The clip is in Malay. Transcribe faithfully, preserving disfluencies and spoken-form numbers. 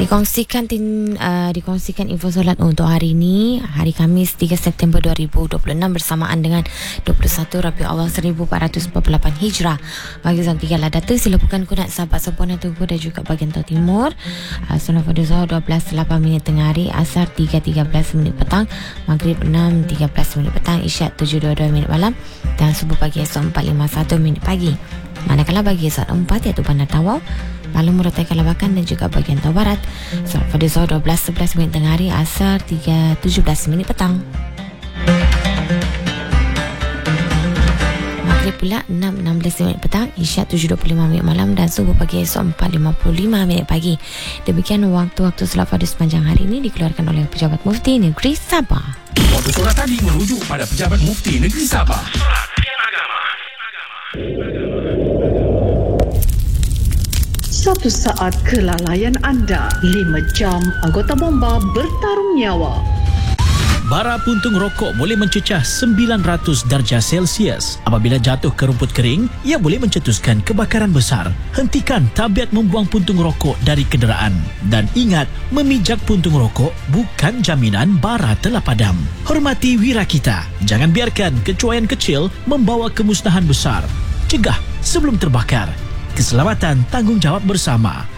Dikongsikan tin, uh, dikongsikan info solat untuk hari ini, hari Khamis tiga September dua ribu dua puluh enam bersamaan dengan dua puluh satu Rabiul Awal seribu empat ratus empat puluh lapan Hijrah. Bagi zon tiga lah data, sila bukan kunat sahabat Sempurna Tugu dan juga bahagian Tau Timur. Uh, Solat pada Zuhur dua belas lapan minit tengah hari, Asar tiga tiga belas minit petang, Maghrib enam tiga belas minit petang, Isyak tujuh dua puluh dua minit malam dan Subuh pagi esok empat lima satu minit pagi. Manakala bagi esok empat iaitu Bandar Tawau, Malam Morotai Kalabakan dan juga bahagian Tau Barat, Solat pada Zuhur dua belas sebelas minit tengah hari, Asar tiga tujuh belas minit petang, Maghrib pula enam enam belas minit petang, Isyak tujuh dua puluh lima minit malam dan Subuh pagi esok empat lima puluh lima minit pagi. Demikian waktu-waktu solat fardu sepanjang hari ini dikeluarkan oleh Pejabat Mufti Negeri Sabah. Waktu solat tadi merujuk pada Pejabat Mufti Negeri Sabah. Solat yang agama. Satu saat kelalaian anda, lima jam anggota bomba bertarung nyawa. Bara puntung rokok boleh mencecah sembilan ratus darjah Celsius. Apabila jatuh ke rumput kering, ia boleh mencetuskan kebakaran besar. Hentikan tabiat membuang puntung rokok dari kenderaan. Dan ingat, memijak puntung rokok bukan jaminan bara telah padam. Hormati wira kita. Jangan biarkan kecuaian kecil membawa kemusnahan besar. Cegah sebelum terbakar. Keselamatan tanggungjawab bersama.